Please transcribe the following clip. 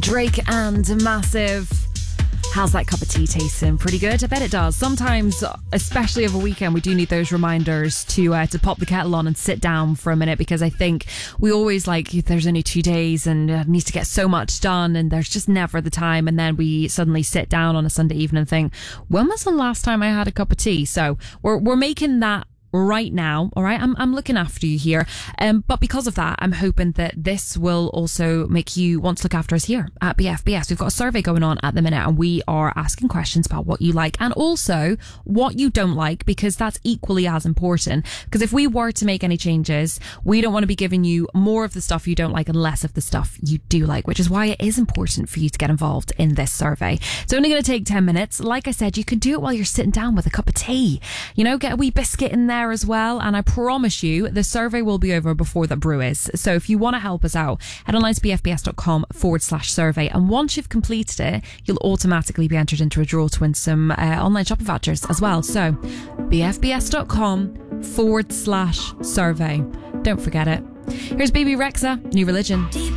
Drake and Massive. How's that cup of tea tasting? Pretty good? I bet it does. Sometimes, especially over a weekend, we do need those reminders to pop the kettle on and sit down for a minute, because I think we always there's only 2 days and need to get so much done, and there's just never the time, and then we suddenly sit down on a Sunday evening and think, when was the last time I had a cup of tea? So we're making that right now. All right, I'm looking after you here, but because of that, I'm hoping that this will also make you want to look after us here at BFBS. We've got a survey going on at the minute, and we are asking questions about what you like and also what you don't like, because that's equally as important. Because if we were to make any changes, we don't want to be giving you more of the stuff you don't like and less of the stuff you do like, which is why it is important for you to get involved in this survey. It's only going to take 10 minutes. Like I said, you can do it while you're sitting down with a cup of tea, get a wee biscuit in there as well, and I promise you the survey will be over before the brew is. So if you want to help us out, head online to bfbs.com/survey, and once you've completed it, you'll automatically be entered into a draw to win some online shopping vouchers as well. So bfbs.com/survey. Don't forget it. Here's Baby Rexha, New Religion.